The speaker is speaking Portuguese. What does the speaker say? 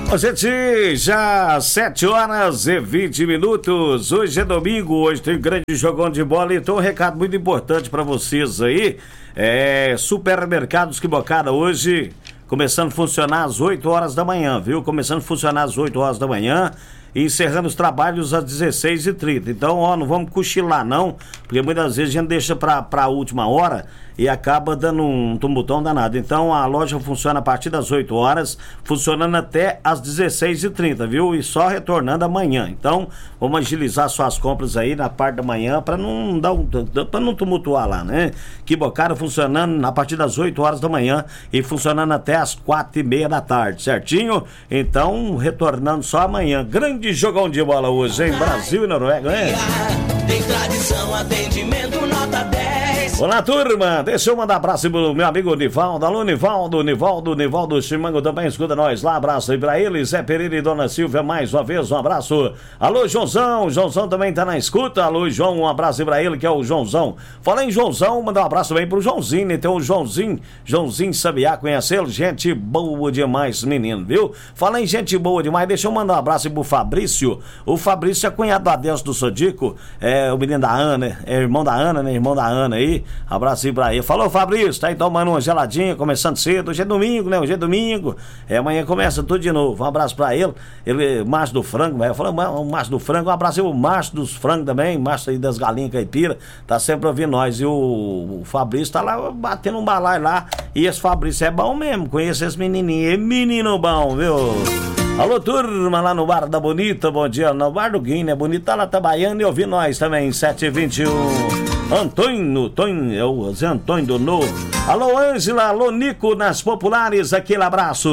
Gente, já 7h20. Hoje é domingo, hoje tem grande jogão de bola. Então um recado muito importante para vocês aí. Supermercados Quibocada hoje começando a funcionar às 8h da manhã, viu? Começando a funcionar às 8h da manhã e encerrando os trabalhos às 16h30. Então, não vamos cochilar não, porque muitas vezes a gente deixa pra última hora e acaba dando um tumultão danado. Então a loja funciona a partir das 8h, funcionando até às 16h30, viu? E só retornando amanhã. Então vamos agilizar suas compras aí na parte da manhã para não para não tumultuar lá, né? Quibocada funcionando a partir das 8h da manhã e funcionando até às 4h30 da tarde, certinho? Então retornando só amanhã. Grande jogão de bola hoje, hein? Brasil e Noruega, né? Tem tradição, atendimento, nota 10. Olá, turma, deixa eu mandar abraço pro meu amigo Nivaldo. Alô, Nivaldo Chimango também escuta nós lá, abraço aí pra ele, Zé Pereira e Dona Silvia, mais uma vez, um abraço. Alô, Joãozão também tá na escuta. Alô, João, um abraço aí pra ele, que é o Joãozão. Fala em Joãozão, mandar um abraço também pro Joãozinho, então o Joãozinho Sabiá, conhecê-lo, gente boa demais, menino, viu? Fala em gente boa demais, deixa eu mandar um abraço aí pro Fabrício. O Fabrício é cunhado do Adelso do Sodico, é o menino da Ana, é irmão da Ana, né? Irmão da Ana aí. Abraço aí pra ele. Falou, Fabrício, tá aí tomando uma geladinha, começando cedo. Hoje é domingo, né? Hoje é domingo. Amanhã começa tudo de novo. Um abraço pra ele. Ele, Márcio do Frango, velho. Falou, Márcio do Frango. Um abraço aí, o Márcio dos Frangos também. Márcio aí das galinhas caipira. Tá sempre ouvindo nós. E o Fabrício tá lá batendo um balaio lá. E esse Fabrício é bom mesmo. Conheço esse menininho. É menino bom, viu? Alô, turma, lá no Bar da Bonita, bom dia, no Bar do Guinho, né? Bonita lá trabalhando e ouvindo nós também, 7h21. Antônio, é o Zé Antônio do Novo. Alô, Ângela, alô, Nico, nas populares, aquele abraço.